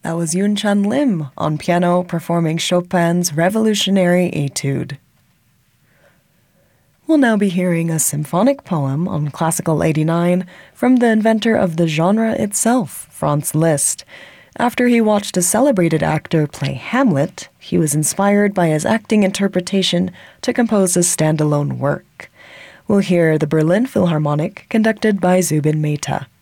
That was Yun-Chan Lim on piano performing Chopin's Revolutionary Etude. We'll now be hearing a symphonic poem on Classical 89 from the inventor of the genre itself, Franz Liszt. After he watched a celebrated actor play Hamlet, he was inspired by his acting interpretation to compose a standalone work. We'll hear the Berlin Philharmonic conducted by Zubin Mehta.